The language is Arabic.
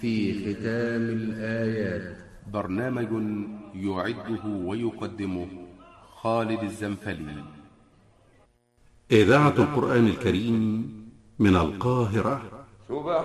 في ختام الآيات. برنامج يعده ويقدمه خالد الزنفلي. إذاعة القرآن الكريم من القاهرة.